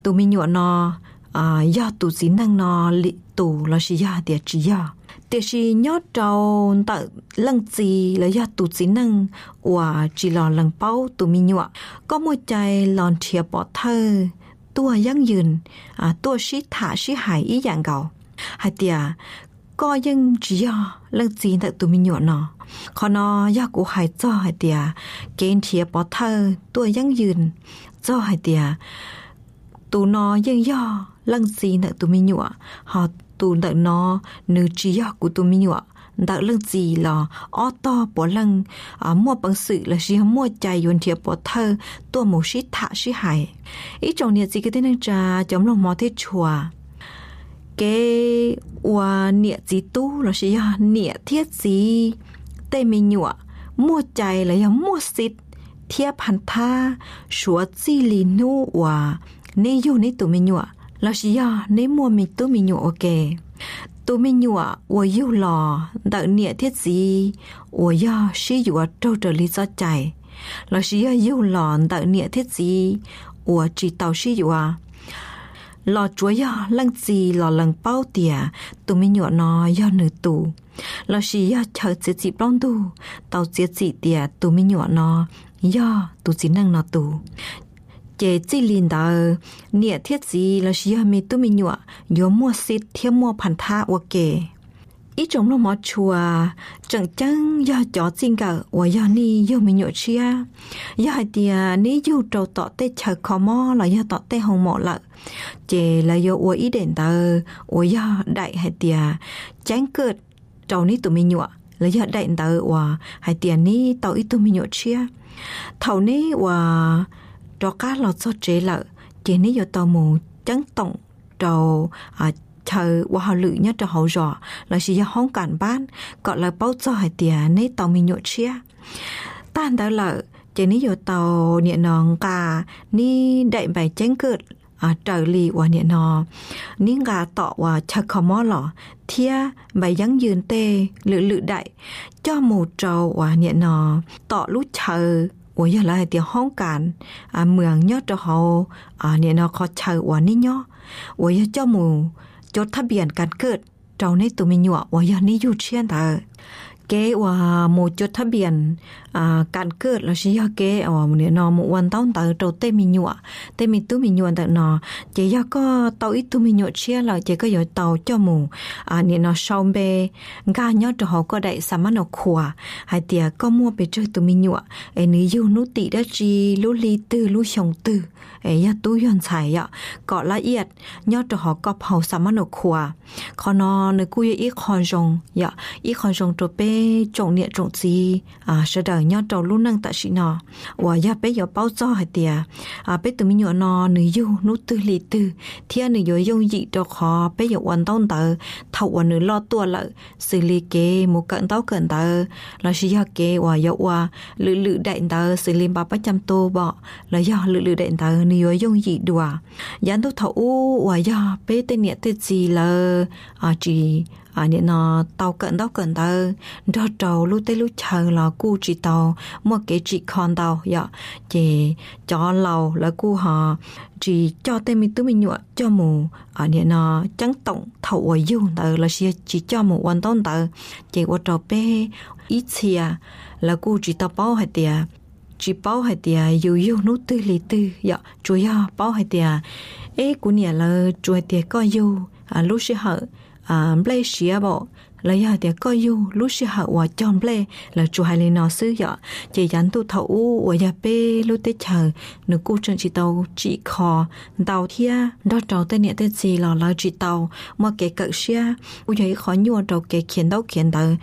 tụ mình nhọ nó do tụ chỉ năng nó lị tụ là chỉ do địa chỉ do địa chỉ nhót trâu tự lần gì là do tụ chỉ năng và chỉ là lần bao tụ mình nhọ có một trái lon chia bỏ thơ tuaยั่งยืนtua sĩ thả sĩ hải ý dạng gạo hai tia có dân chỉ do lần gì tại tụ mình nhọ nó còn nó do của hải cho hai tia kén chia bỏ thơ tuaยั่งยืนcho hai tia tụ nó dân do lần gì tại tụ mình nhọ họ tụ tại nó nữ chỉ do của tụ mình nhọ tại lần gì là ô tô bỏ lần mua bằng sự là chỉ mua chạy yuan thiệp bỏ thơ tua một sĩ thả sĩ hải ý trong nhiệt gì cái tên trà chống lòng mò thế chùa cái nhiệt gì tu là chỉ nhiệt thiết gì tê mình nhọ mua chạy là mua xịt thiệp hành tha sủa chi lì nu nê yêu nê tụ mình nhọ là chỉ nê mua mình tụ mình nhọ ok tụ mình nhọ yêu lò đợi nhiệt thiết gì yêu sĩ yêu trâu trở lý do chạy là sĩ yêu lò đợi nhiệt thiết gì chỉ tàu sĩ yêu lò chúa yêu lăng gì lò lăng bao tỉa tụ mình nhọ nó yêu nữ tụ là sĩ chờ chết chị plon tụ tàu chết chị tỉa tụ mình nhọ nó yêu tụ chỉ năng nó tụ chế chỉ liên đạo nhiệt thiết gì là chỉ mình tụi mình nhọ nhớ mua xịt thêm mua phản tha ok ít trong lúc mà chùa chẳng chăng do chó xin cả và do ni do mình nhọ chia do hai tia ni du trâu tọt tê chờ khó mò là do tọt tê hồng mọ lợ chế là do ý đền tờ do đại hai tia tránh cợt trâu ni tụi mình nhọ là do đại tờ và hai tia ni tàu ít tụi mình nhọ chia thầu ni và đó cá lọt cho chế lợ chế ní do tàu mù trắng tổng trầu chờ qua họ lự nhất cho hậu rõ là chỉ do hóng cản bán gọi là bao cho hai tiền ní tàu mình nhộn chia tan đã lợ chế ní do tàu nhẹ nòng cả ní đại bài chén cợt trời lì qua nhẹ nò ní gà tọ qua chờ khó mó lọ thia bài dáng dườn tê lự đại cho mù trầu qua nhẹ nò tọ lú chờ giờ lại tiếng hóng cản mường nhớ cho họ nên nó khó chờ và ní nhớ giờ cho mù cho tháp biển cản cợt trâu này tụi mình nhọ giờ ní du chen ta cái một chút tháp biển cản cợt là chỉ cái nên nó một quan tao ta trâu tê mình nhọ tê mình tụi mình nhọ ta nó chỉ do có tàu ít tụi mình nhọ chen là chỉ có giờ tàu cho mù nên nó sau bê ga nhớ cho họ có đại sắm nó khỏa hai tia có mua về chơi tụi mình nhọ ấy nếu yêu nút tị đã chi lú ly tư lú sòng tư ấy ya tu yon xài ya có la yết nhớ cho họ có hậu sắm nó khỏa còn nó nếu cúi ít con rồng ya ít con rồng cho bé trồng nhẹ trồng gì sẽ đợi nhớ trồng luôn năng tại chị nó và ya bé giờ bao cho hai tia bé tụi mình nhọ nó nếu yêu nút tư ly tư thì nếu yêu dùng gì cho họ bé giờ quan tâm tới thầu và nếu lo tua lại xử lý cái một cận tớ là chỉ do cái và do lự đại tớ xử lý 300 tô bỏ là do lự đại tớ nếu dùng gì đùa dán thuốc thầu và do bé tên nhẹ tên gì là chỉ nên nó tàu cận tớ đó trâu lúc tê lúc chờ là cu chỉ tàu mua cái chỉ con tàu ya chỉ cho lầu là cu họ chỉ cho tên mình tụi mình nhọ cho mù nên nó trắng tổng thầu ở dùng tờ là chỉ cho một quan tôn tờ chỉ qua trò bé ít xìa là cu chỉ tàu bao hai tia chỉ bao hai tia yêu nút tư lì tư ya chủ yếu bao hai tia ấy của nhà là chủ tia có yêu lúc sẽ hở play xía bộ là giờ thì có yêu lúc sẽ hậu và chọn play là chủ hai lên nó xứ vậy chỉ dán tu thấu và giờ pe lúc tết chờ nửa cô chân chỉ tàu chỉ kho tàu thia đó trâu tên nhẹ tên gì là chỉ tàu mà cái cỡ xía bây giờ khó nhua trâu cái khiển đầu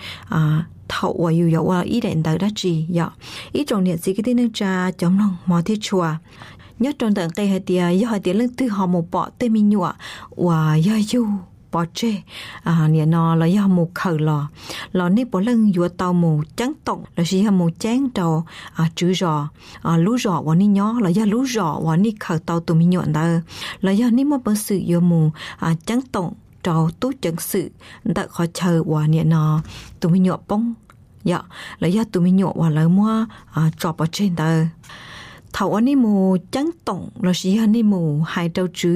thấu và yêu và ý định tới đó chỉ vậy ý trong nhẹ gì cái tên cha chống lòng mò thiết chùa nhất trong tận tây hai tia do hai tia lên từ họ một bọ tây mình nhua và do yêu bỏ chê nên nó là do một khởi lò ní bỏ lưng vừa tàu mù trắng tổng là chỉ là một chén trầu chữ rò lú rò và ní nhó là do lú rò và ní khởi tàu tụi mình nhọn đó là do ní một bữa sự vừa mù trắng tổng trầu tú chân sự đã khó chờ và nên nó tụi mình nhọn bông dạ là do tụi mình nhọn và lời mua trò bỏ trên đó thầu anh đi mù trắng tổng là sĩ anh đi mù hai trâu chứ